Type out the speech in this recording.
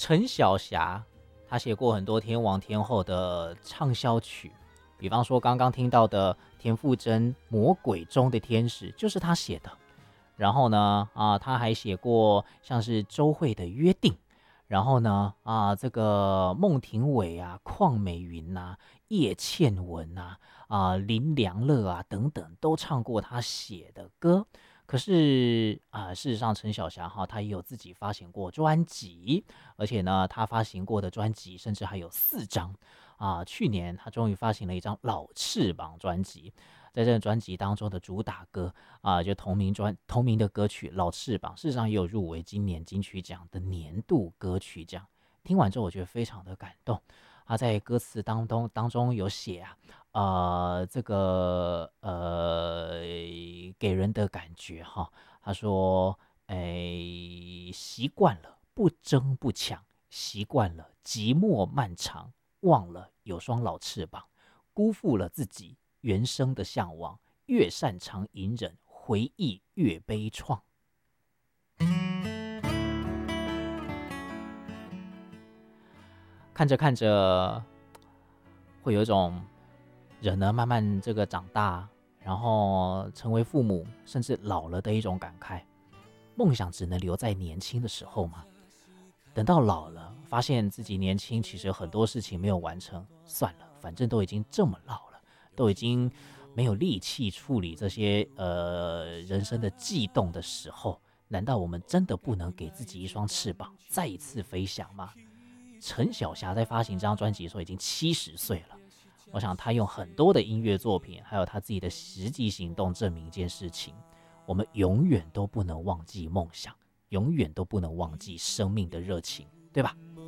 陈小霞他写过很多天王天后的畅销曲，比方说刚刚听到的田馥甄《魔鬼中的天使》就是他写的。然后呢，他还写过像是周蕙的《约定》，然后呢，这个孟庭苇啊、邝美云啊、叶倩文啊、林良乐啊等等，都唱过他写的歌。可是事实上，陈小霞他也有自己发行过专辑，而且呢，他发行过的专辑甚至还有4张去年他终于发行了一张老翅膀专辑，在这个专辑当中的主打歌就同名的歌曲《老翅膀》，事实上也有入围今年金曲奖的年度歌曲奖。听完之后，我觉得非常的感动。在歌词当中有写这个给人的感觉他说，习惯了不争不抢，习惯了寂寞漫长，忘了有双老翅膀，辜负了自己原生的向往，越擅长隐忍，回忆越悲怆。看着看着，会有一种人呢慢慢这个长大，然后成为父母，甚至老了的一种感慨。梦想只能留在年轻的时候吗？等到老了，发现自己年轻，其实很多事情没有完成，算了，反正都已经这么老了，都已经没有力气处理这些人生的悸动的时候，难道我们真的不能给自己一双翅膀，再一次飞翔吗？陈小霞在发行这张专辑的时候已经70岁了，我想他用很多的音乐作品，还有他自己的实际行动证明一件事情：我们永远都不能忘记梦想，永远都不能忘记生命的热情，对吧？